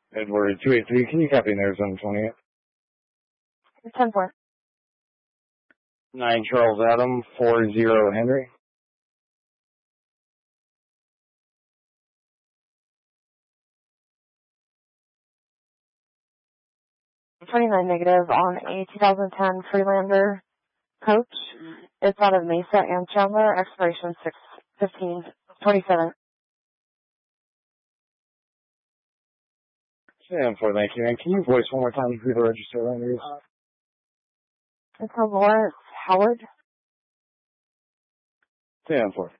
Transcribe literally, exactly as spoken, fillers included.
Edward two eight three, can you copy in Arizona twenty-eight? ten four. nine Charles Adam, four zero Henry. twenty-nine negative on a two thousand ten Freelander coach. It's out of Mesa and Chandler, expiration six fifteen twenty-seven. ten four, thank you. And can you voice one more time who the registered owner is? It's a Lawrence Howard. ten four.